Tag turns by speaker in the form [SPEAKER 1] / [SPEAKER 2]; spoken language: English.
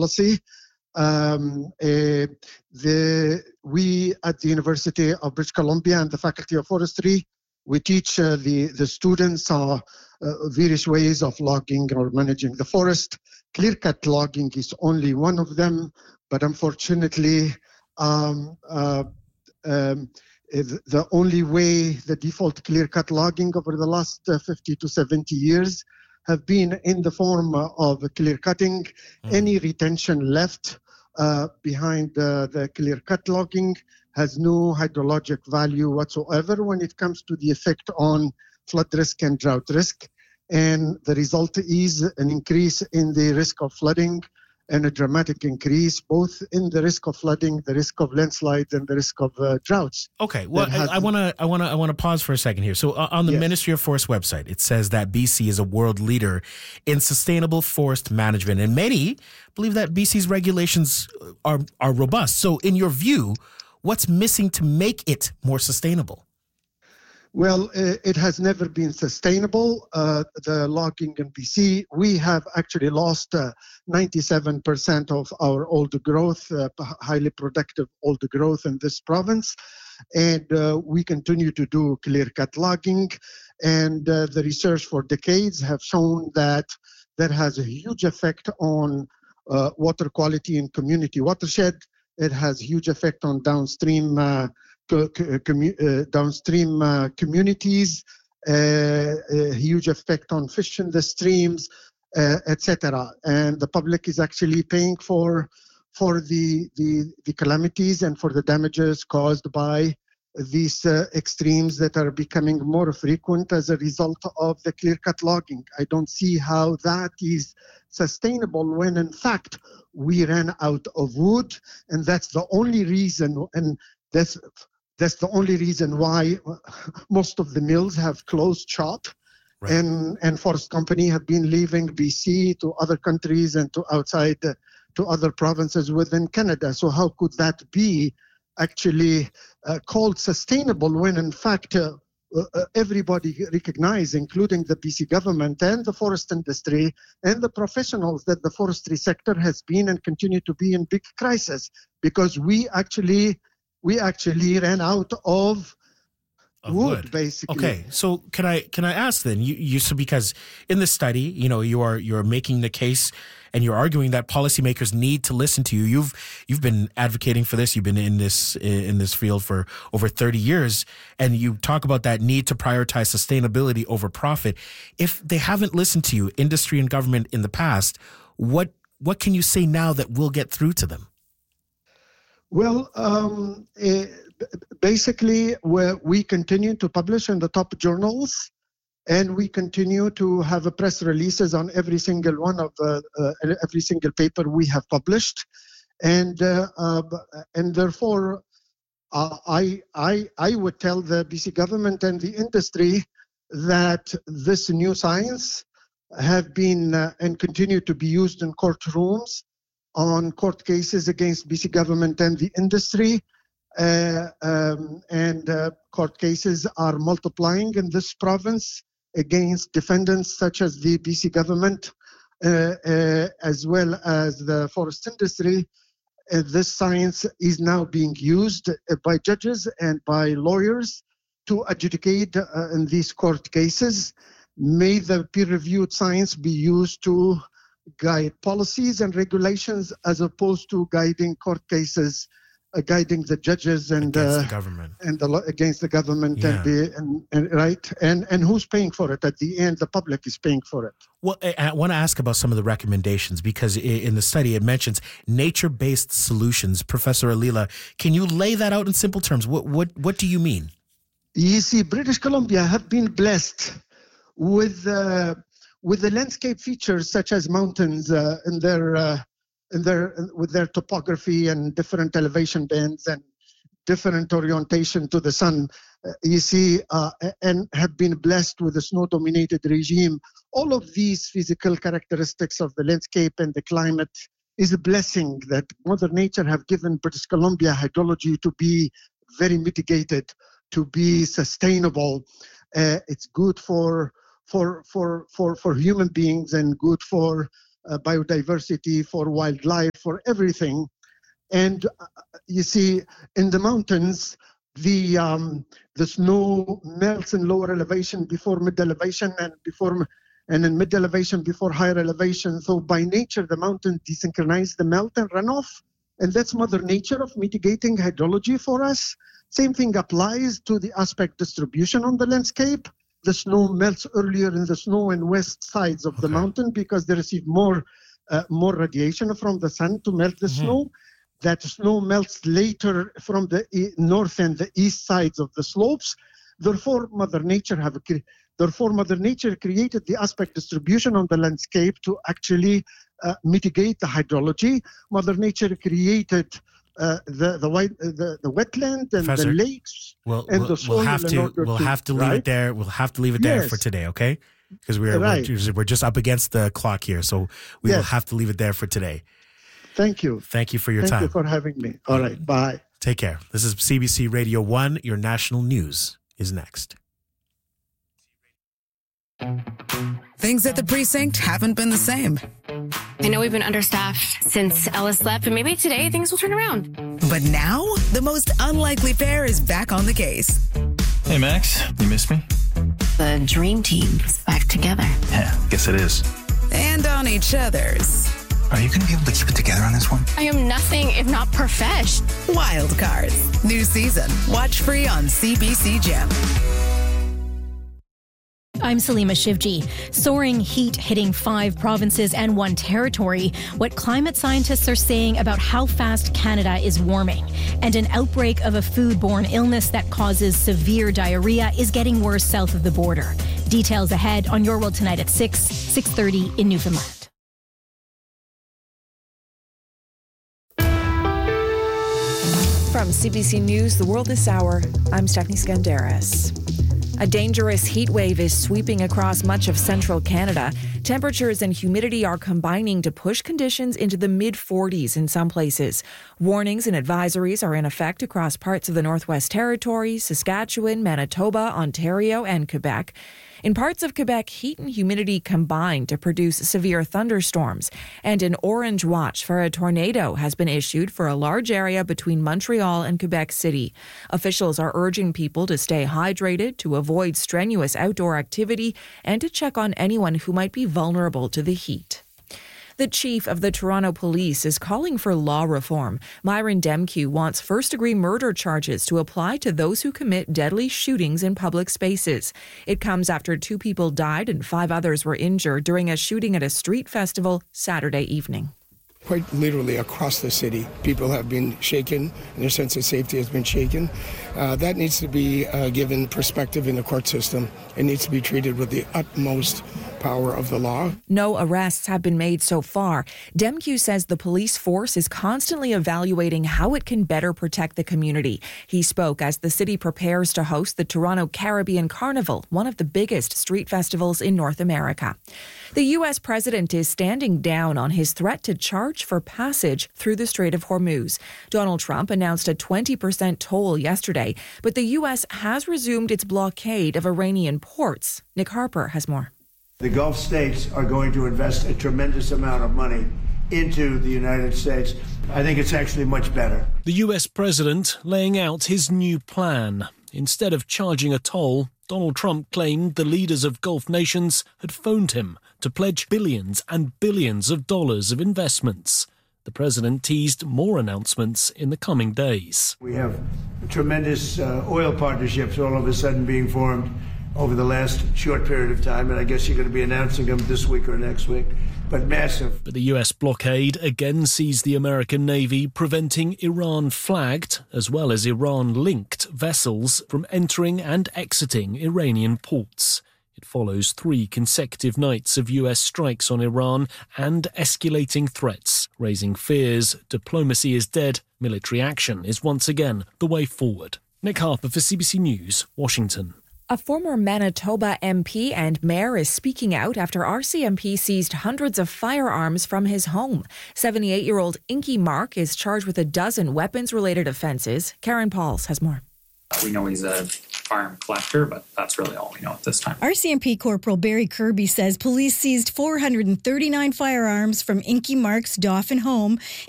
[SPEAKER 1] policy. We at the University of British Columbia and the Faculty of Forestry, we teach the students various ways of logging or managing the forest. Clear-cut logging is only one of them, but unfortunately, the only way the default clear-cut logging over the last 50 to 70 years have been in the form of clear-cutting. Any retention left behind the clear-cut logging has no hydrologic value whatsoever when it comes to the effect on flood risk and drought risk. And the result is an increase in the risk of flooding and a dramatic increase both in the risk of flooding, the risk of landslides, and the risk of droughts.
[SPEAKER 2] Okay, well, I want to pause for a second here. So on the Ministry of Forest website, it says that BC is a world leader in sustainable forest management, and many believe that BC's regulations are robust. So in your view, what's missing to make it more sustainable?
[SPEAKER 1] Well, it has never been sustainable. The logging in BC, we have actually lost 97% of our old growth, highly productive old growth in this province. And we continue to do clear-cut logging. And the research for decades have shown that that has a huge effect on water quality in community watershed. It has huge effect on downstream communities, a huge effect on fish in the streams, etc. And the public is actually paying for the calamities and for the damages caused by these extremes that are becoming more frequent as a result of the clear-cut logging. I don't see how that is sustainable when, in fact, we ran out of wood, and that's the only reason, and that's the only reason why most of the mills have closed shop. Right. And forest company have been leaving BC to other countries and to outside, to other provinces within Canada. So how could that be actually called sustainable when, in fact, everybody recognizes, including the BC government and the forest industry and the professionals, that the forestry sector has been and continue to be in big crisis because we actually ran out of wood, basically.
[SPEAKER 2] Okay, so can I ask then? So because in the study, you're making the case and you're arguing that policymakers need to listen to you. You've been advocating for this. You've been in this field for over 30 years, and you talk about that need to prioritize sustainability over profit. If they haven't listened to you, industry and government, in the past, what can you say now that will get through to them?
[SPEAKER 1] Well, basically, we continue to publish in the top journals, and we continue to have press releases on every single one of every single paper we have published, and therefore, I would tell the BC government and the industry that this new science have been and continue to be used in courtrooms on court cases against BC government and the industry, and court cases are multiplying in this province against defendants such as the BC government, as well as the forest industry. This science is now being used by judges and by lawyers to adjudicate in these court cases. May the peer-reviewed science be used to guide policies and regulations as opposed to guiding court cases, guiding the judges and
[SPEAKER 2] against the government
[SPEAKER 1] against the government.
[SPEAKER 2] Yeah.
[SPEAKER 1] and who's paying for it? At the end, the public is paying for it.
[SPEAKER 2] Well, I want to ask about some of the recommendations because in the study it mentions nature-based solutions. Professor Alila, can you lay that out in simple terms? What do you mean?
[SPEAKER 1] You see, British Columbia have been blessed with the landscape features such as mountains with their topography and different elevation bands and different orientation to the sun. And have been blessed with a snow-dominated regime. All of these physical characteristics of the landscape and the climate is a blessing that Mother Nature have given British Columbia hydrology to be very mitigated, to be sustainable. It's good for human beings and good for biodiversity, for wildlife, for everything. And you see, in the mountains, the snow melts in lower elevation before mid elevation, and in mid elevation before higher elevation. So by nature, the mountains desynchronize the melt and runoff, and that's Mother Nature of mitigating hydrology for us. Same thing applies to the aspect distribution on the landscape. The snow melts earlier in the snow and west sides of the mountain because they receive more radiation from the sun to melt the snow. That snow melts later from the north and the east sides of the slopes. Therefore, Mother Nature created the aspect distribution on the landscape to actually mitigate the hydrology. Mother Nature created the wetland and
[SPEAKER 2] Professor,
[SPEAKER 1] the lakes and the soil.
[SPEAKER 2] We'll have to leave it there. We'll have to leave it there for today, okay? Because we're just up against the clock here, so we will have to leave it there for today.
[SPEAKER 1] Thank you.
[SPEAKER 2] Thank you for your time.
[SPEAKER 1] Thank you for having me. All right, bye.
[SPEAKER 2] Take care. This is CBC Radio 1. Your national news is next.
[SPEAKER 3] Things at the precinct haven't been the same.
[SPEAKER 4] I know we've been understaffed since Ellis left, but maybe today things will turn around.
[SPEAKER 3] But now, the most unlikely pair is back on the case.
[SPEAKER 5] Hey, Max, you miss me?
[SPEAKER 4] The dream team is back together.
[SPEAKER 5] Yeah, guess it is.
[SPEAKER 3] And on each other's.
[SPEAKER 5] Are you going to be able to keep it together on this one?
[SPEAKER 4] I am nothing if not profesh.
[SPEAKER 3] Wild Cards. New season. Watch free on CBC Gem.
[SPEAKER 6] I'm Salima Shivji. Soaring heat hitting 5 provinces and 1 territory. What climate scientists are saying about how fast Canada is warming. And an outbreak of a foodborne illness that causes severe diarrhea is getting worse south of the border. Details ahead on Your World Tonight at 6:30 in Newfoundland.
[SPEAKER 7] From CBC News, The World This Hour, I'm Stephanie Skandaris. A dangerous heat wave is sweeping across much of central Canada. Temperatures and humidity are combining to push conditions into the mid-40s in some places. Warnings and advisories are in effect across parts of the Northwest Territories, Saskatchewan, Manitoba, Ontario, and Quebec. In parts of Quebec, heat and humidity combine to produce severe thunderstorms, and an orange watch for a tornado has been issued for a large area between Montreal and Quebec City. Officials are urging people to stay hydrated, to avoid strenuous outdoor activity, and to check on anyone who might be vulnerable to the heat. The chief of the Toronto Police is calling for law reform. Myron Demkiw wants first-degree murder charges to apply to those who commit deadly shootings in public spaces. It comes after 2 people died and 5 others were injured during a shooting at a street festival Saturday evening.
[SPEAKER 8] Quite literally across the city, people have been shaken, and their sense of safety has been shaken. That needs to be given perspective in the court system. It needs to be treated with the utmost power of the law.
[SPEAKER 7] No arrests have been made so far. Demkiw says the police force is constantly evaluating how it can better protect the community. He spoke as the city prepares to host the Toronto Caribbean Carnival, one of the biggest street festivals in North America. The U.S. president is standing down on his threat to charge for passage through the Strait of Hormuz. Donald Trump announced a 20% toll yesterday, but the U.S. has resumed its blockade of Iranian ports. Nick Harper has more.
[SPEAKER 9] The Gulf states are going to invest a tremendous amount of money into the United States. I think it's actually much better.
[SPEAKER 10] The U.S. president laying out his new plan. Instead of charging a toll, Donald Trump claimed the leaders of Gulf nations had phoned him to pledge billions and billions of dollars of investments. The president teased more announcements in the coming days.
[SPEAKER 9] We have tremendous oil partnerships all of a sudden being formed over the last short period of time, and I guess you're going to be announcing them this week or next week, but massive.
[SPEAKER 10] But the U.S. blockade again sees the American Navy preventing Iran-flagged, as well as Iran-linked vessels from entering and exiting Iranian ports. It follows 3 consecutive nights of U.S. strikes on Iran and escalating threats, raising fears diplomacy is dead, military action is once again the way forward. Nick Harper for CBC News, Washington.
[SPEAKER 7] A former Manitoba MP and mayor is speaking out after RCMP seized hundreds of firearms from his home. 78-year-old Inky Mark is charged with a dozen weapons-related offences. Karen Pauls has more.
[SPEAKER 11] We know he's a firearm collector, but that's really all we know at this time.
[SPEAKER 12] RCMP Corporal Barry Kirby says police seized 439 firearms from Inky Mark's Dauphin home,